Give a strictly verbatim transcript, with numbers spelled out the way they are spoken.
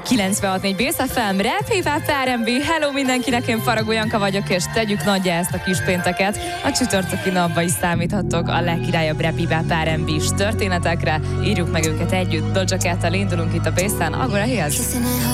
kilencvenhat négy Bész ef em, Rap, Hip-Hop, er end bé. Hello mindenkinek, én Faragó Janka vagyok, és tegyük nagyja ezt a kis pénteket. A csütörtöki napba is számíthattok a legkirályabb Rap, Hip-Hop, er end bé-s történetekre. Írjuk meg őket együtt. Doja Cat-tel indulunk itt a Bészen, Agora Hills.